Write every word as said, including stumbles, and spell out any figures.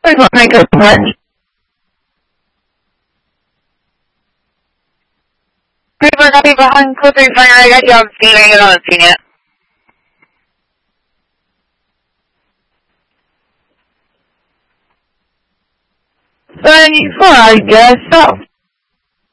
want to make a punch. People got people behind closing fire. I got you on scene. I haven't seen it. seventy-four, I guess so.